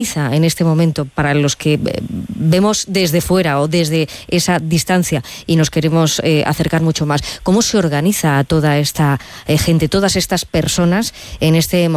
en este momento, para los que vemos desde fuera o desde esa distancia y nos queremos acercar mucho más? ¿Cómo se organiza a toda esta gente, todas estas personas en este momento?